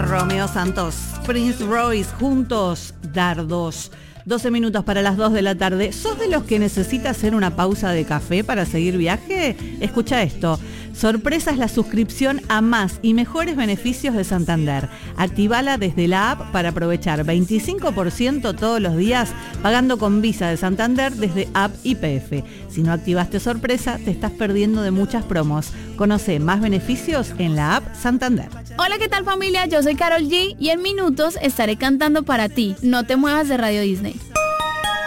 Romeo Santos, Prince Royce, juntos, Dardos. 12 minutos para las 2 de la tarde. ¿Sos de los que necesita hacer una pausa de café para seguir viaje? Escucha esto. Sorpresa es la suscripción a más y mejores beneficios de Santander. Activala desde la app para aprovechar 25% todos los días pagando con Visa de Santander desde app YPF. Si no activaste sorpresa, te estás perdiendo de muchas promos. Conoce más beneficios en la app Santander. Hola, ¿qué tal familia? Yo soy Karol G y en minutos estaré cantando para ti. No te muevas de Radio Disney.